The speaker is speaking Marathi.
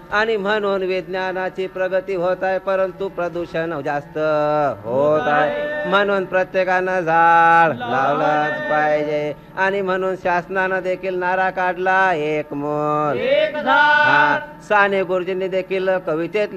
आणि म्हणून विज्ञानाची प्रगती होत आहे, परंतु प्रदूषण जास्त होत आहे. म्हणून प्रत्येकानं झाड लावलंच पाहिजे. आणि म्हणून शासनानं देखील नारा काढला, एक मोल. हा, साने गुरुजींनी देखील कवितेत